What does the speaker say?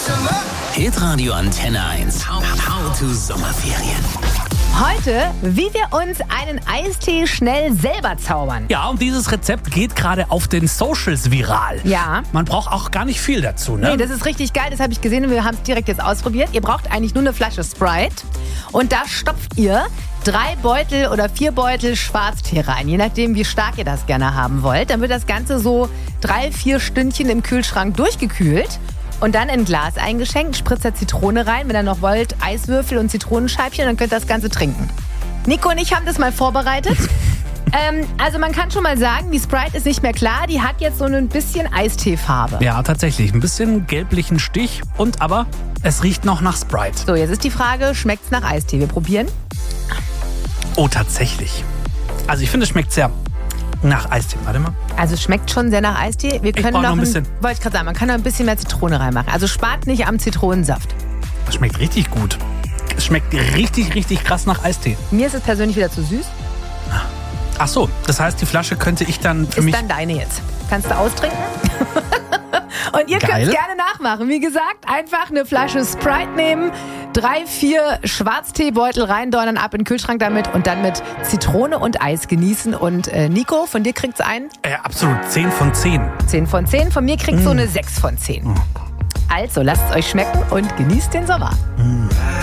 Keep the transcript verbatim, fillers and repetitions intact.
Hitradio Antenne eins. How, how to Sommerferien. Heute, wie wir uns einen Eistee schnell selber zaubern. Ja, und dieses Rezept geht gerade auf den Socials viral. Ja. Man braucht auch gar nicht viel dazu, ne? Nee, das ist richtig geil, das habe ich gesehen und wir haben es direkt jetzt ausprobiert. Ihr braucht eigentlich nur eine Flasche Sprite und da stopft ihr drei Beutel oder vier Beutel Schwarztee rein, je nachdem, wie stark ihr das gerne haben wollt. Dann wird das Ganze so drei, vier Stündchen im Kühlschrank durchgekühlt. Und dann in ein Glas eingeschenkt, Spritzer Zitrone rein, wenn ihr noch wollt, Eiswürfel und Zitronenscheibchen, dann könnt ihr das Ganze trinken. Nico und ich haben das mal vorbereitet. ähm, also man kann schon mal sagen, die Sprite ist nicht mehr klar, die hat jetzt so ein bisschen Eisteefarbe. Ja, tatsächlich. Ein bisschen gelblichen Stich und aber es riecht noch nach Sprite. So, jetzt ist die Frage, schmeckt's nach Eistee? Wir probieren. Oh, tatsächlich. Also ich finde, es schmeckt sehr nach Eistee. Warte mal. Also es schmeckt schon sehr nach Eistee. Wir können brauch noch noch ein bisschen. Wollte ich gerade sagen, man kann noch ein bisschen mehr Zitrone reinmachen. Also spart nicht am Zitronensaft. Das schmeckt richtig gut. Es schmeckt richtig, richtig krass nach Eistee. Mir ist es persönlich wieder zu süß. Ach so, das heißt, die Flasche könnte ich dann für Ist mich... dann deine jetzt. Kannst du austrinken? Und ihr könnt Geil. es gerne nachmachen. Wie gesagt, einfach eine Flasche Sprite nehmen, drei, vier Schwarzteebeutel reindonnern, ab in den Kühlschrank damit und dann mit Zitrone und Eis genießen. Und äh, Nico, von dir kriegt's ein Äh, absolut, zehn von zehn. zehn von zehn. Von mir kriegt's so eine sechs von zehn. Also, lasst es euch schmecken und genießt den Sommer.